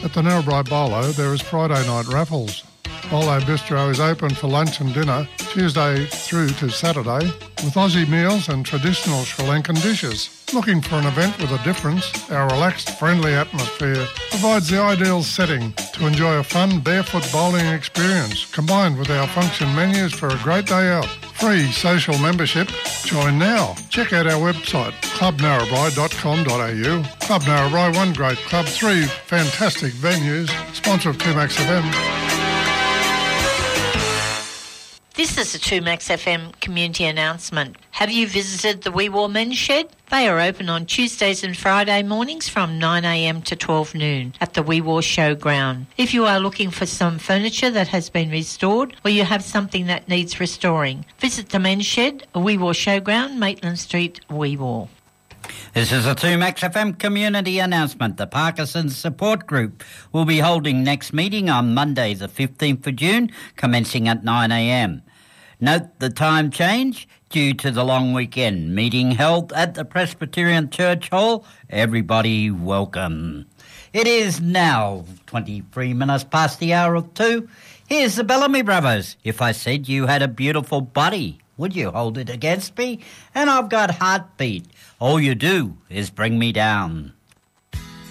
At the Narrabri Bolo, there is Friday night raffles. Bolo Bistro is open for lunch and dinner Tuesday through to Saturday with Aussie meals and traditional Sri Lankan dishes. Looking for an event with a difference? Our relaxed, friendly atmosphere provides the ideal setting to enjoy a fun barefoot bowling experience combined with our function menus for a great day out. Free social membership. Join now. Check out our website, clubnarrabri.com.au. Club Narrabri, one great club, three fantastic venues. Sponsor of 2Max FM. This is a 2Max FM community announcement. Have you visited the Wee Waa Men's Shed? They are open on Tuesdays and Friday mornings from 9am to 12 noon at the Wee Waa Showground. If you are looking for some furniture that has been restored or you have something that needs restoring, visit the Men's Shed, Wee Waa Showground, Maitland Street, Wee Waa. This is a 2Max FM community announcement. The Parkinson's Support Group will be holding next meeting on Monday the 15th of June, commencing at 9am. Note the time change due to the long weekend. Meeting held at the Presbyterian Church Hall. Everybody welcome. It is now 23 minutes past the hour of 2. Here's the Bellamy Brothers. If I said you had a beautiful body, would you hold it against me? And I've got heartbeat. All you do is bring me down.